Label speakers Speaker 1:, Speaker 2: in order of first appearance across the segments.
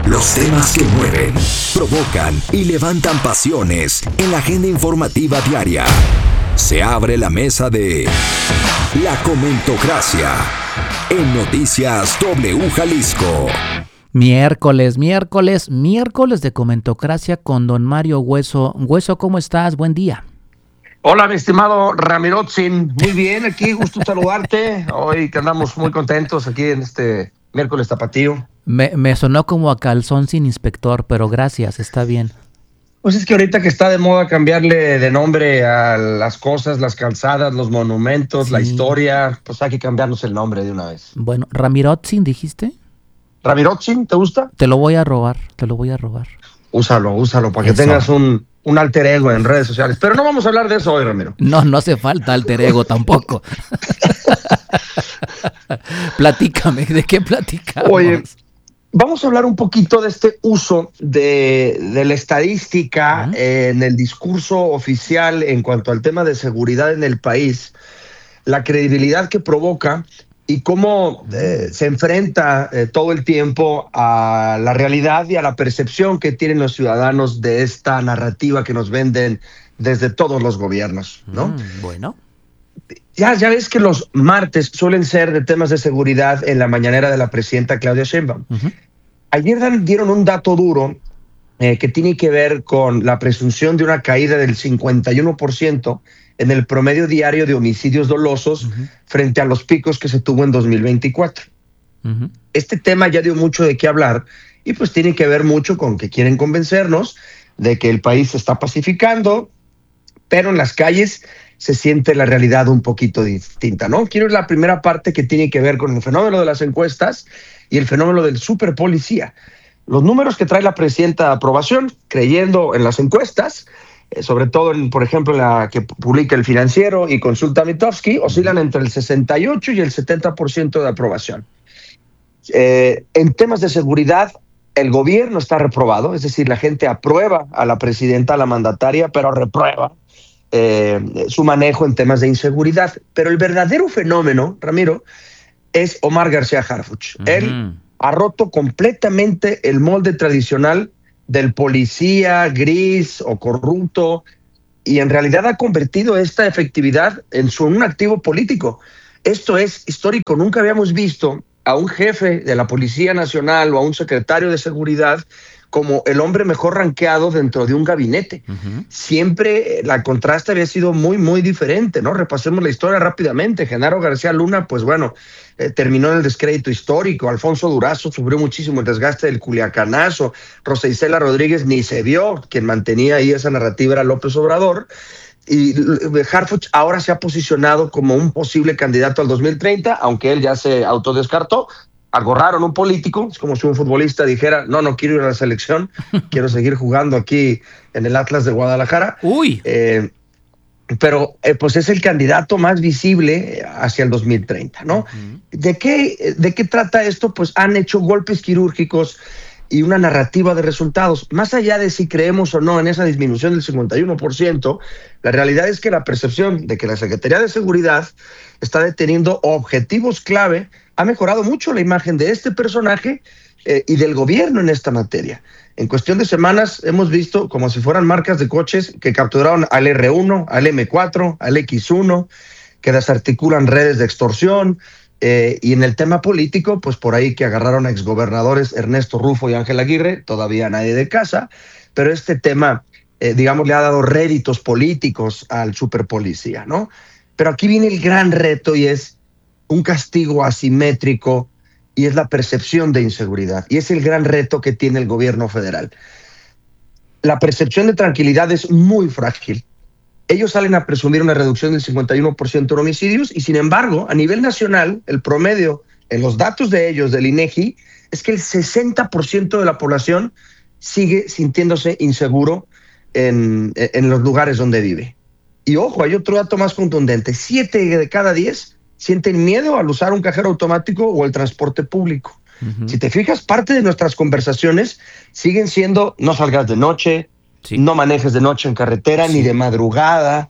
Speaker 1: Los temas que mueven, provocan y levantan pasiones en la agenda informativa diaria. Se abre la mesa de la Comentocracia en Noticias W Jalisco.
Speaker 2: Miércoles de Comentocracia con don Mario Hueso. Hueso, ¿cómo estás? Buen día.
Speaker 3: Hola, mi estimado Ramirotzin. Muy bien, aquí gusto saludarte. Hoy que andamos muy contentos aquí en este miércoles tapatío.
Speaker 2: Me sonó como a calzón sin inspector, pero gracias, está bien.
Speaker 3: Pues es que ahorita que está de moda cambiarle de nombre a las cosas, las calzadas, los monumentos,
Speaker 2: Sí.
Speaker 3: la historia, pues hay que cambiarnos el nombre de una vez.
Speaker 2: Bueno, Ramirotzin, ¿dijiste?
Speaker 3: Ramirotzin, ¿te gusta?
Speaker 2: Te lo voy a robar.
Speaker 3: Úsalo, para que
Speaker 2: Eso.
Speaker 3: tengas un alter ego en redes sociales. Pero no vamos a hablar de eso hoy, Ramiro.
Speaker 2: No hace falta alter ego tampoco. Platícame, ¿de qué platicamos?
Speaker 3: Oye, vamos a hablar un poquito de este uso de la estadística en el discurso oficial en cuanto al tema de seguridad en el país, la credibilidad que provoca y cómo se enfrenta todo el tiempo a la realidad y a la percepción que tienen los ciudadanos de esta narrativa que nos venden desde todos los gobiernos, ¿no?
Speaker 2: Bueno.
Speaker 3: Ya ves que los martes suelen ser de temas de seguridad en la mañanera de la presidenta Claudia Sheinbaum. Ayer dieron un dato duro que tiene que ver con la presunción de una caída del 51% en el promedio diario de homicidios dolosos frente a los picos que se tuvo en 2024. Este tema ya dio mucho de qué hablar y pues tiene que ver mucho con que quieren convencernos de que el país se está pacificando, pero en las calles se siente la realidad un poquito distinta, ¿no? Quiero ir a la primera parte que tiene que ver con el fenómeno de las encuestas y el fenómeno del superpolicía. Los números que trae la presidenta de aprobación, creyendo en las encuestas, sobre todo, por ejemplo, la que publica El Financiero y Consulta Mitofsky, oscilan entre el 68 y el 70% de aprobación. En temas de seguridad, el gobierno está reprobado, es decir, la gente aprueba a la presidenta, a la mandataria, pero reprueba su manejo en temas de inseguridad. Pero el verdadero fenómeno, Ramiro, es Omar García Harfuch. Él ha roto completamente el molde tradicional del policía gris o corrupto y en realidad ha convertido esta efectividad en un activo político. Esto es histórico. Nunca habíamos visto a un jefe de la Policía Nacional o a un secretario de Seguridad como el hombre mejor rankeado dentro de un gabinete. Siempre la contraste había sido muy, muy diferente, ¿no? Repasemos la historia rápidamente. Genaro García Luna, pues bueno, terminó en el descrédito histórico. Alfonso Durazo sufrió muchísimo el desgaste del culiacanazo. Rosa Isela Rodríguez ni se vio. Quien mantenía ahí esa narrativa era López Obrador. Y Harfuch ahora se ha posicionado como un posible candidato al 2030, aunque él ya se autodescartó. Algo raro en un político, es como si un futbolista dijera, no quiero ir a la selección, quiero seguir jugando aquí en el Atlas de Guadalajara. Pero pues es el candidato más visible hacia el 2030, ¿no? ¿De qué trata esto? Pues han hecho golpes quirúrgicos y una narrativa de resultados. Más allá de si creemos o no en esa disminución del 51%, la realidad es que la percepción de que la Secretaría de Seguridad está deteniendo objetivos clave ha mejorado mucho la imagen de este personaje y del gobierno en esta materia. En cuestión de semanas hemos visto como si fueran marcas de coches que capturaron al R1, al M4, al X1, que desarticulan redes de extorsión, y en el tema político, pues por ahí que agarraron a exgobernadores Ernesto Rufo y Ángel Aguirre, todavía nadie de casa, pero este tema, digamos, le ha dado réditos políticos al superpolicía, ¿no? Pero aquí viene el gran reto y es un castigo asimétrico y es la percepción de inseguridad. Y es el gran reto que tiene el gobierno federal. La percepción de tranquilidad es muy frágil. Ellos salen a presumir una reducción del 51% en homicidios y, sin embargo, a nivel nacional, el promedio en los datos de ellos, del INEGI, es que el 60% de la población sigue sintiéndose inseguro en los lugares donde vive. Y ojo, hay otro dato más contundente. 7 de cada 10 sienten miedo al usar un cajero automático o el transporte público. Si te fijas, parte de nuestras conversaciones siguen siendo no salgas de noche, no manejes de noche en carretera, ni de madrugada.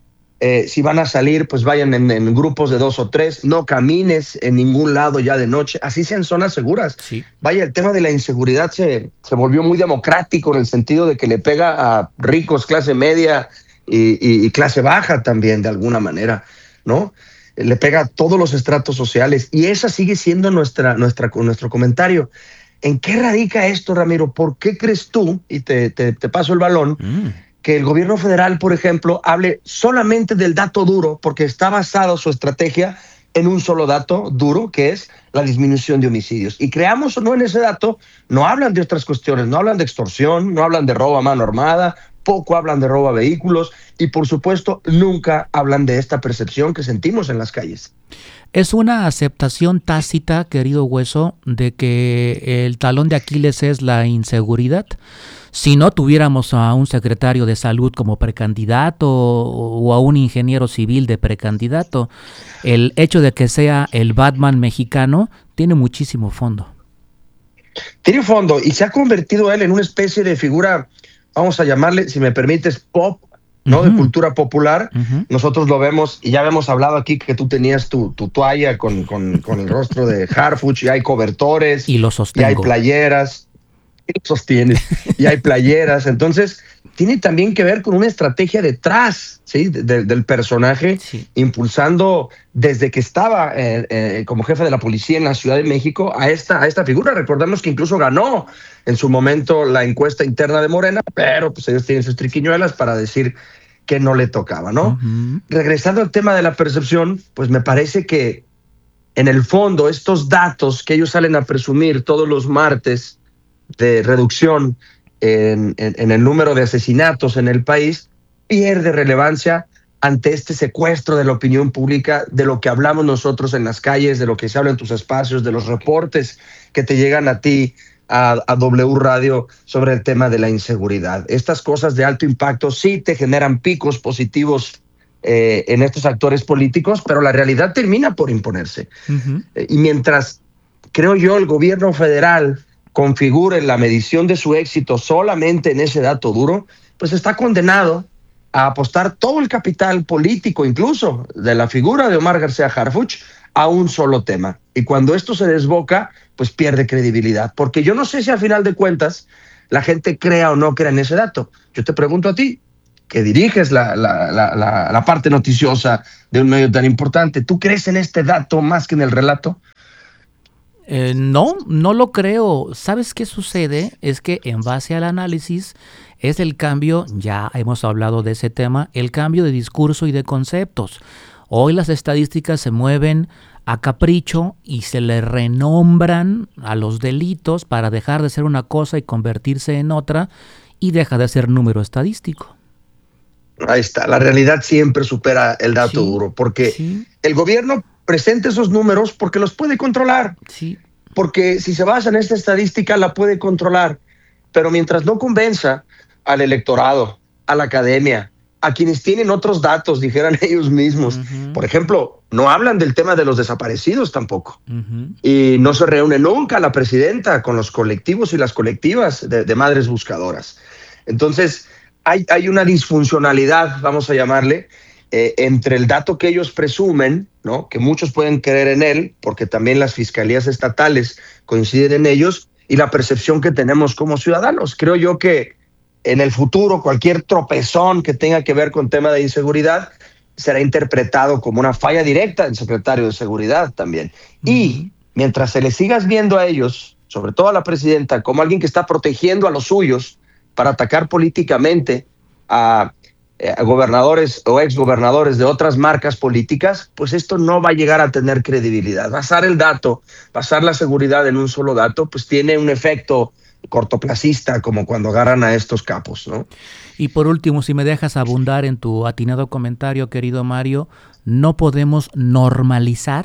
Speaker 3: Si van a salir, pues vayan en grupos de 2 o 3, no camines en ningún lado ya de noche, así sean zonas seguras.
Speaker 2: Sí.
Speaker 3: Vaya, el tema de la inseguridad se volvió muy democrático en el sentido de que le pega a ricos, clase media y clase baja también, de alguna manera, ¿no? Le pega a todos los estratos sociales, y esa sigue siendo nuestro comentario. ¿En qué radica esto, Ramiro? ¿Por qué crees tú, y te paso el balón, que el gobierno federal, por ejemplo, hable solamente del dato duro, porque está basado su estrategia en un solo dato duro, que es la disminución de homicidios? Y creamos o no en ese dato, no hablan de otras cuestiones, no hablan de extorsión, no hablan de robo a mano armada, poco hablan de robo a vehículos, y por supuesto nunca hablan de esta percepción que sentimos en las calles.
Speaker 2: Es una aceptación tácita, querido Hueso, de que el talón de Aquiles es la inseguridad. Si no tuviéramos a un secretario de salud como precandidato o a un ingeniero civil de precandidato, el hecho de que sea el Batman mexicano tiene muchísimo fondo.
Speaker 3: Tiene fondo, y se ha convertido él en una especie de figura, vamos a llamarle, si me permites, pop, ¿no? De cultura popular. Nosotros lo vemos, y ya habíamos hablado aquí que tú tenías tu toalla con el rostro de Harfuch, y hay cobertores,
Speaker 2: y lo sostengo,
Speaker 3: y hay playeras, y lo sostienes, y hay playeras. Entonces, tiene también que ver con una estrategia detrás, ¿sí? del personaje, sí, impulsando desde que estaba como jefe de la policía en la Ciudad de México a esta figura. Recordemos que incluso ganó en su momento la encuesta interna de Morena, pero pues ellos tienen sus triquiñuelas para decir que no le tocaba, ¿no? Regresando al tema de la percepción, pues me parece que en el fondo estos datos que ellos salen a presumir todos los martes de reducción en el número de asesinatos en el país pierde relevancia ante este secuestro de la opinión pública, de lo que hablamos nosotros en las calles, de lo que se habla en tus espacios, de los reportes que te llegan a ti, a W Radio, sobre el tema de la inseguridad. Estas cosas de alto impacto sí te generan picos positivos en estos actores políticos, pero la realidad termina por imponerse. Y mientras, creo yo, el gobierno federal configure la medición de su éxito solamente en ese dato duro, pues está condenado a apostar todo el capital político, incluso de la figura de Omar García Harfuch, a un solo tema. Y cuando esto se desboca, pues pierde credibilidad. Porque yo no sé si al final de cuentas la gente crea o no crea en ese dato. Yo te pregunto a ti, que diriges la parte noticiosa de un medio tan importante, ¿tú crees en este dato más que en el relato?
Speaker 2: No lo creo. ¿Sabes qué sucede? Es que en base al análisis es el cambio, ya hemos hablado de ese tema, el cambio de discurso y de conceptos. Hoy las estadísticas se mueven a capricho y se le renombran a los delitos para dejar de ser una cosa y convertirse en otra, y deja de ser número estadístico.
Speaker 3: Ahí está, la realidad siempre supera el dato duro, porque el gobierno presenta esos números porque los puede controlar, porque si se basa en esta estadística la puede controlar, pero mientras no convenza al electorado, a la academia, a quienes tienen otros datos, dijeran ellos mismos. Por ejemplo, no hablan del tema de los desaparecidos tampoco. Y no se reúne nunca la presidenta con los colectivos y las colectivas de madres buscadoras. Entonces, hay una disfuncionalidad, vamos a llamarle, entre el dato que ellos presumen, ¿no? Que muchos pueden creer en él, porque también las fiscalías estatales coinciden en ellos, y la percepción que tenemos como ciudadanos. Creo yo que en el futuro cualquier tropezón que tenga que ver con tema de inseguridad será interpretado como una falla directa del secretario de Seguridad también. Y mientras se les sigas viendo a ellos, sobre todo a la presidenta, como alguien que está protegiendo a los suyos para atacar políticamente a gobernadores o exgobernadores de otras marcas políticas, pues esto no va a llegar a tener credibilidad. Basar el dato, basar la seguridad en un solo dato, pues tiene un efecto cortoplacista, como cuando agarran a estos capos, ¿no?
Speaker 2: Y por último, si me dejas abundar en tu atinado comentario, querido Mario, no podemos normalizar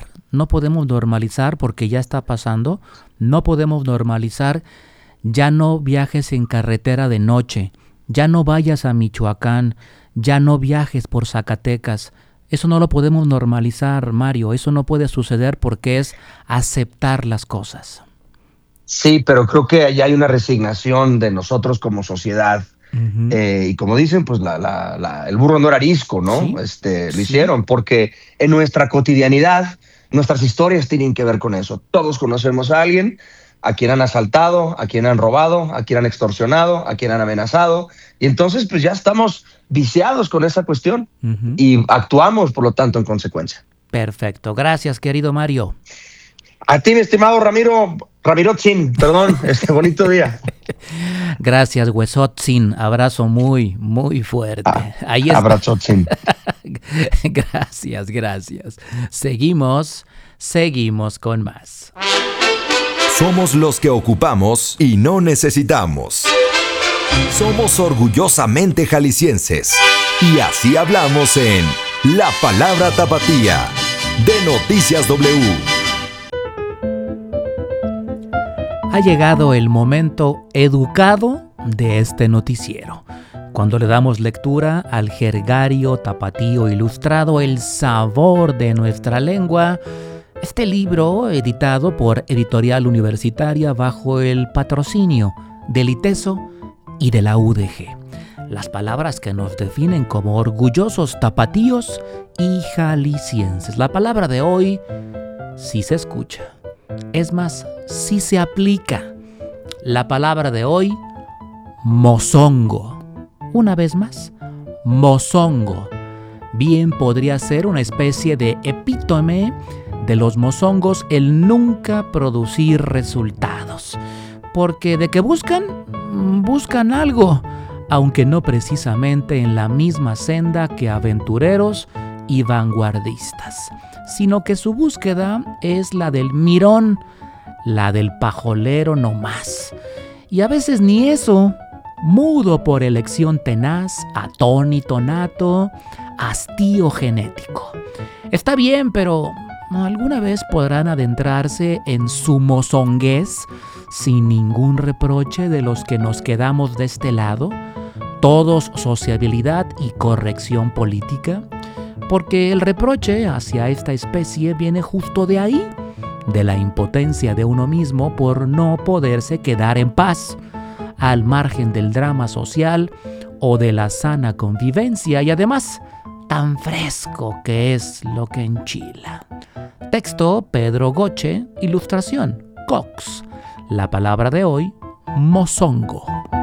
Speaker 2: porque ya está pasando, no podemos normalizar, ya no viajes en carretera de noche, ya no vayas a Michoacán, ya no viajes por Zacatecas. Eso no lo podemos normalizar, Mario, eso no puede suceder porque es aceptar las cosas.
Speaker 3: Sí, pero creo que allá hay una resignación de nosotros como sociedad y como dicen, pues el burro no era arisco, ¿no?
Speaker 2: Sí,
Speaker 3: Lo hicieron porque en nuestra cotidianidad, nuestras historias tienen que ver con eso. Todos conocemos a alguien a quien han asaltado, a quien han robado, a quien han extorsionado, a quien han amenazado, y entonces pues ya estamos viciados con esa cuestión y actuamos, por lo tanto, en consecuencia.
Speaker 2: Perfecto. Gracias, querido Mario.
Speaker 3: A ti, mi estimado Ramirotzin, perdón, bonito día.
Speaker 2: Gracias, Huesotzin. Abrazo muy, muy fuerte. Ahí está.
Speaker 3: Abrazotzin.
Speaker 2: Gracias. Seguimos con más.
Speaker 1: Somos los que ocupamos y no necesitamos. Somos orgullosamente jaliscienses. Y así hablamos en La Palabra Tapatía, de Noticias W.
Speaker 2: Ha llegado el momento educado de este noticiero, cuando le damos lectura al jergario tapatío ilustrado El sabor de nuestra lengua. Este libro, editado por Editorial Universitaria bajo el patrocinio del ITESO y de la UDG. Las palabras que nos definen como orgullosos tapatíos y jaliscienses. La palabra de hoy sí se escucha. Es más, sí se aplica. La palabra de hoy, mozongo. Una vez más, mozongo. Bien podría ser una especie de epítome de los mozongos el nunca producir resultados. Porque de que buscan algo, aunque no precisamente en la misma senda que aventureros y vanguardistas, sino que su búsqueda es la del mirón, la del pajolero nomás. Y a veces ni eso, mudo por elección tenaz, atónito nato, hastío genético. Está bien, pero ¿alguna vez podrán adentrarse en su mozonguez sin ningún reproche de los que nos quedamos de este lado? Todos sociabilidad y corrección política. Porque el reproche hacia esta especie viene justo de ahí, de la impotencia de uno mismo por no poderse quedar en paz, al margen del drama social o de la sana convivencia, y además tan fresco que es lo que enchila. Texto Pedro Goche, ilustración Cox. La palabra de hoy, mozongo.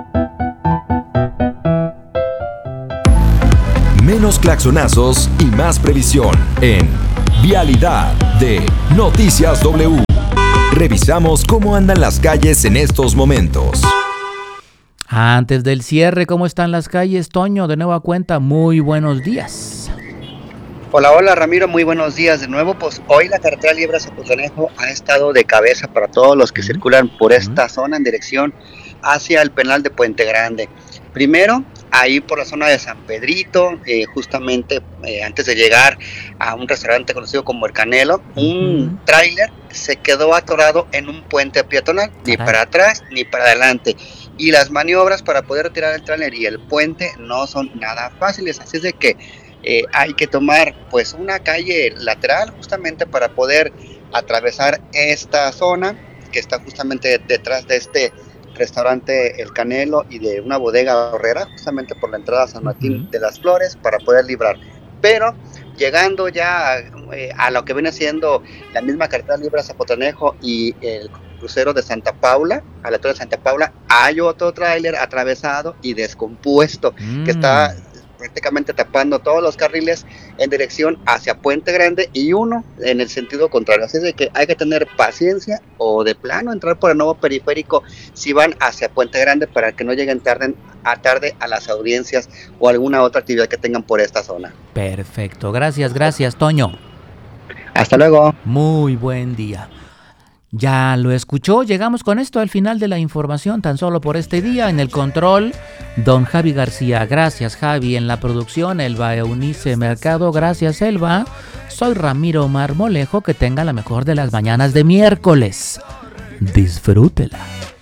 Speaker 1: Menos claxonazos y más previsión en Vialidad de Noticias W. Revisamos cómo andan las calles en estos momentos.
Speaker 2: Antes del cierre, ¿cómo están las calles, Toño? De nueva cuenta, muy buenos días.
Speaker 4: Hola Ramiro, muy buenos días de nuevo. Pues hoy la carretera Liebra Zapotlanejo ha estado de cabeza para todos los que circulan por esta zona en dirección hacia el penal de Puente Grande. Primero, ahí por la zona de San Pedrito, justamente antes de llegar a un restaurante conocido como El Canelo, un tráiler se quedó atorado en un puente peatonal, ni para atrás ni para adelante. Y las maniobras para poder retirar el tráiler y el puente no son nada fáciles, así es de que hay que tomar pues una calle lateral justamente para poder atravesar esta zona que está justamente detrás de este restaurante El Canelo y de una bodega horrera, justamente por la entrada a San Martín de las Flores, para poder librar. Pero llegando ya a lo que viene siendo la misma carretera Liebra Zapotlanejo y el crucero de Santa Paula, a la altura de Santa Paula, hay otro tráiler atravesado y descompuesto que está prácticamente tapando todos los carriles en dirección hacia Puente Grande y uno en el sentido contrario. Así es de que hay que tener paciencia o de plano entrar por el nuevo periférico si van hacia Puente Grande para que no lleguen tarde a las audiencias o alguna otra actividad que tengan por esta zona.
Speaker 2: Perfecto, gracias Toño.
Speaker 4: Hasta luego.
Speaker 2: Muy buen día. Ya lo escuchó, llegamos con esto al final de la información tan solo por este día. En el control, don Javi García. Gracias, Javi. En la producción, Elba Eunice Mercado. Gracias, Elba. Soy Ramiro Marmolejo. Que tenga la mejor de las mañanas de miércoles. Disfrútela.